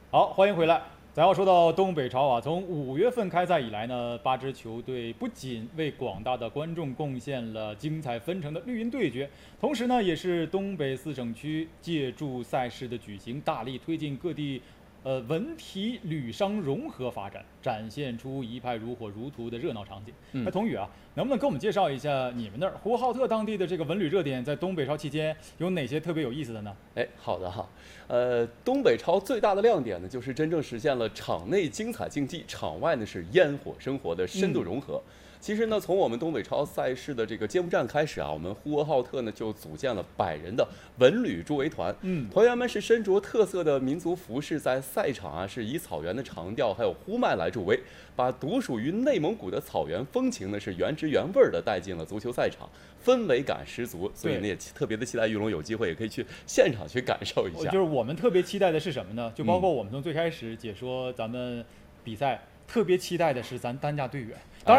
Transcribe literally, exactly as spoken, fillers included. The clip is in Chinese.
好，欢迎回来。咱要说到东北超啊，从五月份开赛以来呢，八支球队不仅为广大的观众贡献了精彩纷呈的绿茵对决，同时呢，也是东北四省区借助赛事的举行，大力推进各地呃文体旅商融合发展，展现出一派如火如荼的热闹场景。那嗯， 童宇啊，能不能给我们介绍一下你们那儿呼和浩特当地的这个文旅热点，在东北超期间有哪些特别有意思的呢？ 哎，好的哈。呃，东北超最大的亮点呢，就是真正实现了场内精彩竞技，场外呢是烟火生活的深度嗯， 融合。其实呢，从我们东北超赛事的这个揭幕战开始啊，我们呼和浩特呢就组建了百人的文旅助威团， 嗯， 团员们是身着特色的民族服饰，在赛场啊是以草原的长调还有呼麦来助威，把独属于内蒙古的草原风情呢是原汁原味儿的带进了足球赛场，氛围感十足。所以呢， 对。 也特别的期待玉龙有机会也可以去现场去感受一下。 我就是我们特别期待的是什么呢？就包括嗯我们从最开始解说咱们比赛，特别期待的是咱担架队员。当然。 哎